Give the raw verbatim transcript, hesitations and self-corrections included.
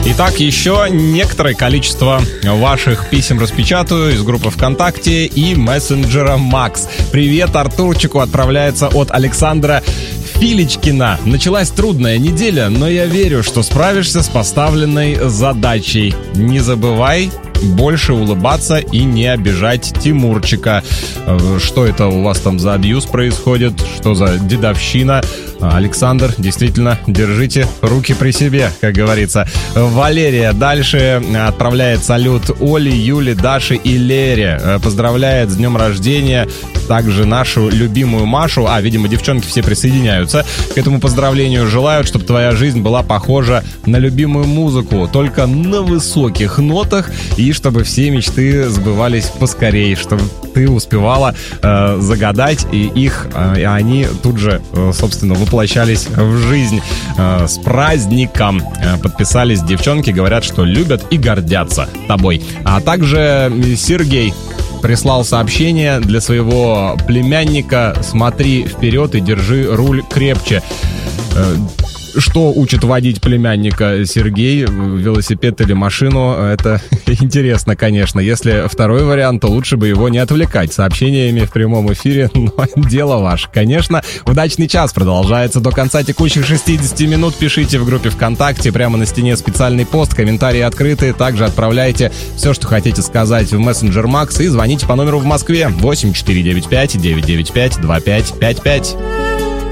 Итак, еще некоторое количество ваших писем распечатаю из группы ВКонтакте и мессенджера Макс. Привет Артурчику отправляется от Александра Филичкина. Началась трудная неделя, но я верю, что справишься с поставленной задачей. Не забывай больше улыбаться и не обижать Тимурчика. Что это у вас там за абьюз происходит? Что за дедовщина? Александр, действительно, держите руки при себе, как говорится. Валерия дальше отправляет салют Оле, Юле, Даше и Лере. Поздравляет с днем рождения также нашу любимую Машу. А, видимо, девчонки все присоединяются к этому поздравлению. Желают, чтобы твоя жизнь была похожа на любимую музыку, только на высоких нотах, и чтобы все мечты сбывались поскорее, чтобы ты успевала э, загадать, и их, э, и они тут же, э, собственно, воплощались в жизнь. Э, с праздником э, подписались девчонки, говорят, что любят и гордятся тобой. А также Сергей прислал сообщение для своего племянника: смотри вперед и держи руль крепче. Э, Что учит водить племянника Сергей, велосипед или машину, это интересно, конечно. Если второй вариант, то лучше бы его не отвлекать сообщениями в прямом эфире, но дело ваше. Конечно, удачный час продолжается до конца текущих шестидесяти минут. Пишите в группе ВКонтакте, прямо на стене специальный пост, комментарии открыты. Также отправляйте все, что хотите сказать, в мессенджер Макс и звоните по номеру в Москве восемь четыре девять пять девять девять пять два пять пять пять.